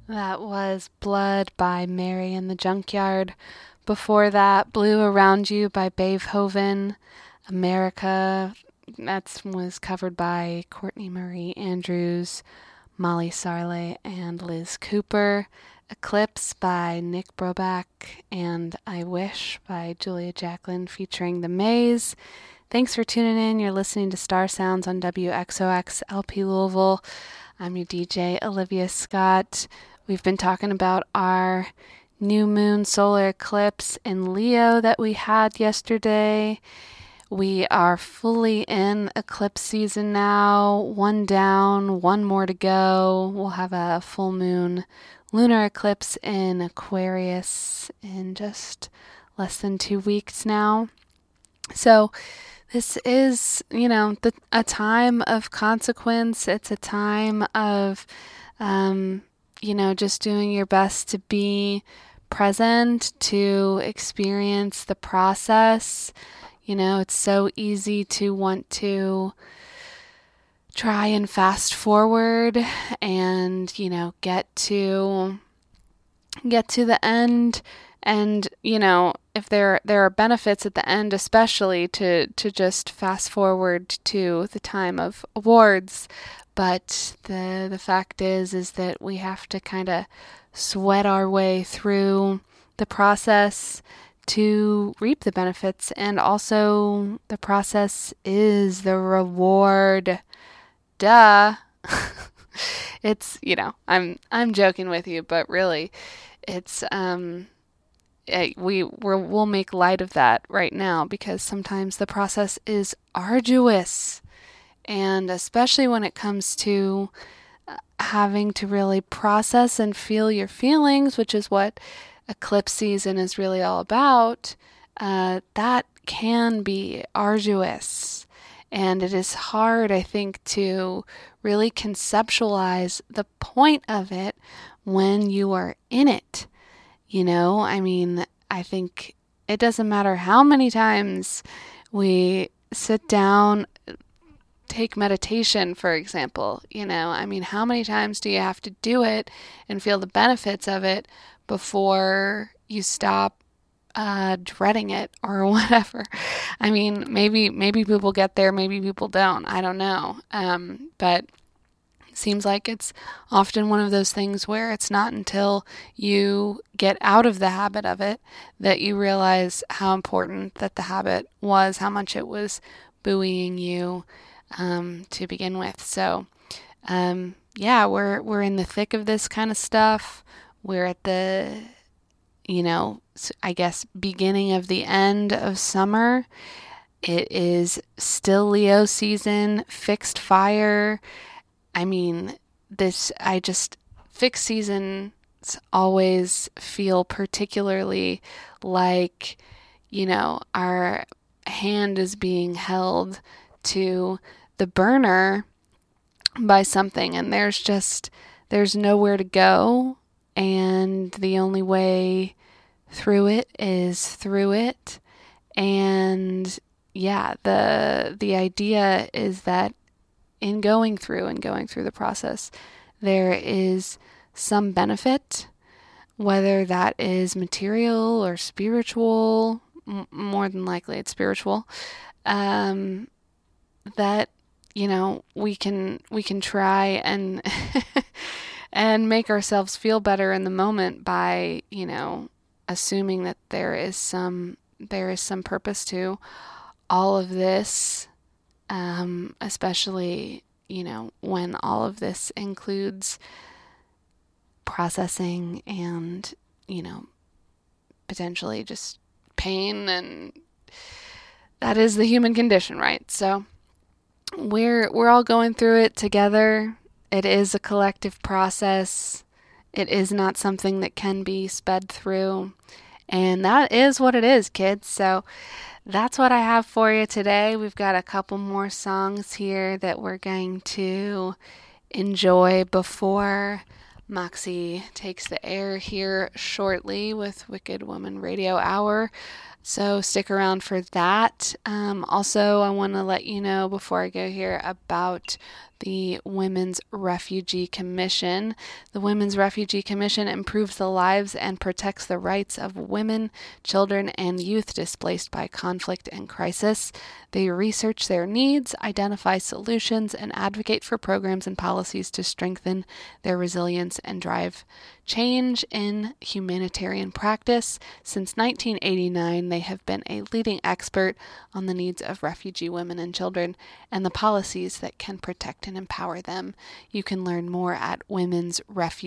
That was Blood by Mary in the Junkyard. Before that, Blue Around You by Beethoven. America, that was covered by Courtney Marie Andrews, Molly Sarle, and Liz Cooper. Eclipse by Nick Broback, and I Wish by Julia Jacklin featuring The Maze. Thanks for tuning in. You're listening to Star Sounds on WXOX LP Louisville. I'm your DJ, Olivia Scott. We've been talking about our new moon solar eclipse in Leo that we had yesterday. We are fully in eclipse season now. One down, one more to go. We'll have a full moon lunar eclipse in Aquarius in just less than 2 weeks now. So this is, a time of consequence. It's a time of, just doing your best to be present, to experience the process. It's so easy to want to try and fast forward and, get to the end. And, if there are benefits at the end, especially to just fast forward to the time of awards. But the fact is that we have to kind of sweat our way through the process to reap the benefits. And also the process is the reward. Duh. It's, I'm joking with you, but really it's, we'll make light of that right now because sometimes the process is arduous, and especially when it comes to having to really process and feel your feelings, which is what eclipse season is really all about. That can be arduous, and it is hard, I think, to really conceptualize the point of it when you are in it. I think it doesn't matter how many times we sit down, take meditation, for example, how many times do you have to do it and feel the benefits of it before you stop dreading it or whatever? Maybe people get there, maybe people don't. I don't know. But seems like it's often one of those things where it's not until you get out of the habit of it that you realize how important that the habit was, how much it was buoying you to begin with. So, we're in the thick of this kind of stuff. We're at the, I guess, beginning of the end of summer. It is still Leo season, fixed fire. Fixed seasons always feel particularly like, our hand is being held to the burner by something, and there's nowhere to go, and the only way through it is through it. And the idea is that in going through the process, there is some benefit, whether that is material or spiritual. More than likely it's spiritual. That we can try and and make ourselves feel better in the moment by assuming that there is some purpose to all of this. Especially, when all of this includes processing and, potentially just pain, and that is the human condition, right? So we're all going through it together. It is a collective process. It is not something that can be sped through. And that is what it is, kids. So that's what I have for you today. We've got a couple more songs here that we're going to enjoy before Moxie takes the air here shortly with Wicked Woman Radio Hour. So stick around for that. Also, I want to let you know before I go here about the Women's Refugee Commission. The Women's Refugee Commission improves the lives and protects the rights of women, children, and youth displaced by conflict and crisis. They research their needs, identify solutions, and advocate for programs and policies to strengthen their resilience and drive change in humanitarian practice. Since 1989, they have been a leading expert on the needs of refugee women and children and the policies that can protect and empower them. You can learn more at Women's Refugee